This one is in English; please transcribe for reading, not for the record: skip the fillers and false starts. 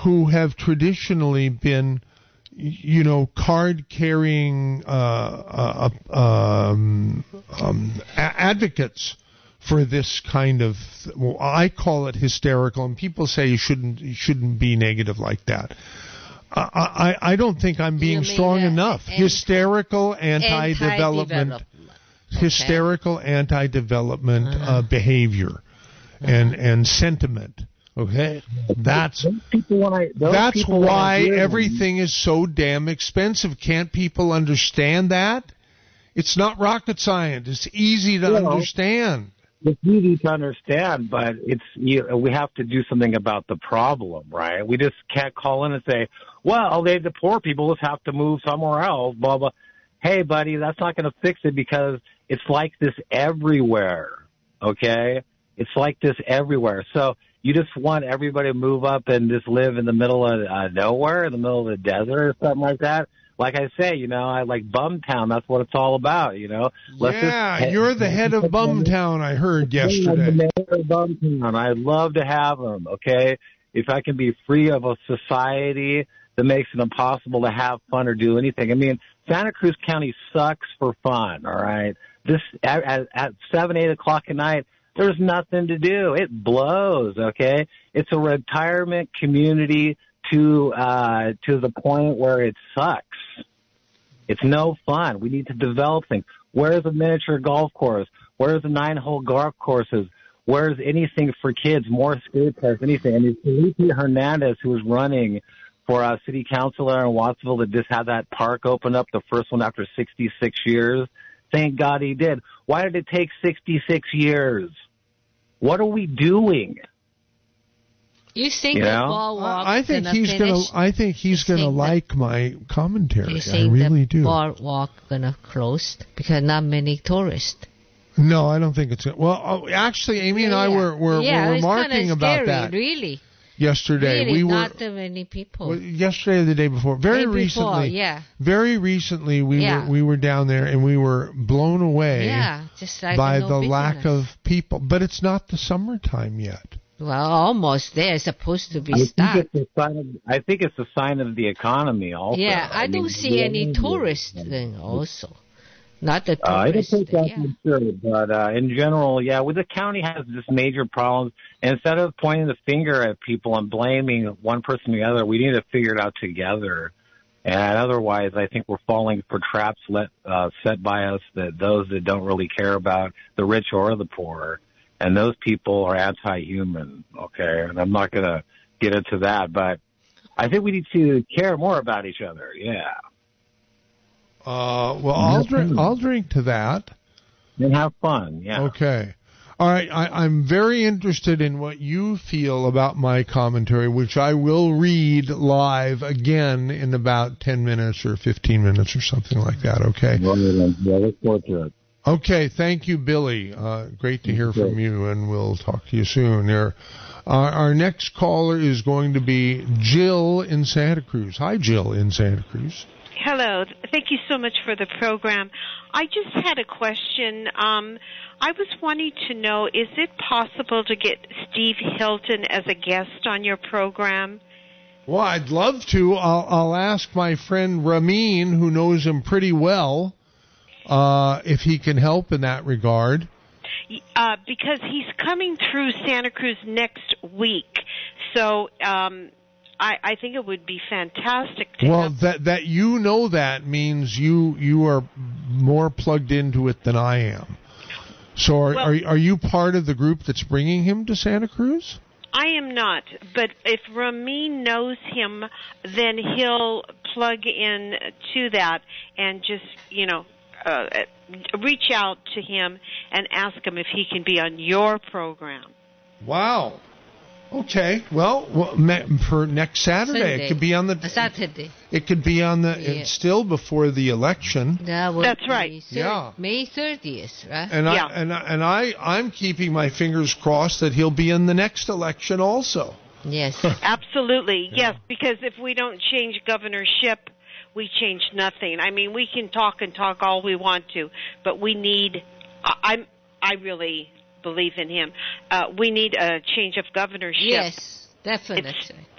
who have traditionally been, card-carrying advocates for this kind of, I call it hysterical, and people say you shouldn't be negative like that. I don't think I'm being strong enough. Hysterical anti-development. Okay. Hysterical anti-development behavior and sentiment. Okay, that's why everything is so damn expensive. Can't people understand that? It's not rocket science. It's easy to understand. It's easy to understand, but we have to do something about the problem, right? We just can't call in and say, well, the poor people just have to move somewhere else, blah, blah. Hey, buddy, that's not going to fix it because it's like this everywhere, okay? It's like this everywhere. So you just want everybody to move up and just live in the middle of nowhere, in the middle of the desert or something like that? Like I say, I like Bumtown. That's what it's all about, You're the head of Bumtown, I heard yesterday. I'm the mayor of Bumtown. I'd love to have them, okay? If I can be free of a society that makes it impossible to have fun or do anything. I mean, Santa Cruz County sucks for fun, all right? At 7, 8 o'clock at night, there's nothing to do. It blows, okay? It's a retirement community to the point where it sucks. It's no fun. We need to develop things. Where's a miniature golf course? Where's the 9-hole golf courses? Where's anything for kids? More skate parks, anything. I mean, Felipe Hernandez, who was running for city councilor in Wattsville, that just had that park open up, the first one after 66 years. Thank God he did. Why did it take 66 years? What are we doing? You think the boardwalk I think he's gonna like my commentary. You think I really the do. boardwalk gonna close because not many tourists? No, I don't think it's. Well, actually, Amy and I were remarking about that. Really. Yesterday, really, not too many people. Yesterday or the day before, very recently, we were down there and we were blown away just like by the lack of people. But it's not the summertime yet. Well, almost there. It's supposed to be start. I think it's a sign of the economy also. Yeah, I don't see any tourists then also. Not the I tourists. don't think that's true, but in general, the county has this major problems. And instead of pointing the finger at people and blaming one person or the other, we need to figure it out together. And otherwise, I think we're falling for traps set by us that those that don't really care about the rich or the poor. And those people are anti-human, okay? And I'm not going to get into that, but I think we need to care more about each other, I'll drink to that. And have fun, Okay. All right, I'm very interested in what you feel about my commentary, which I will read live again in about 10 minutes or 15 minutes or something like that, okay? Look forward to it. Okay, thank you, Billy. Great to hear from you, and we'll talk to you soon. Our next caller is going to be Jill in Santa Cruz. Hi, Jill in Santa Cruz. Hello. Thank you so much for the program. I just had a question. I was wanting to know, is it possible to get Steve Hilton as a guest on your program? Well, I'd love to. I'll ask my friend Ramin, who knows him pretty well, if he can help in that regard. Because he's coming through Santa Cruz next week, so I think it would be fantastic to have... that that means you are more plugged into it than I am. So are you part of the group that's bringing him to Santa Cruz? I am not, but if Ramin knows him, then he'll plug in to that and just, reach out to him and ask him if he can be on your program. Wow. Okay. Well, for next Saturday, Sunday. It could be on the Saturday. It could be on the it's still before the election. That's right. May 30th, right? And I'm keeping my fingers crossed that he'll be in the next election also. Yes. Absolutely. Yes, because if we don't change governorship, we change nothing. I mean, we can talk all we want to, but we need I really believe in him. We need a change of governorship. Yes, definitely.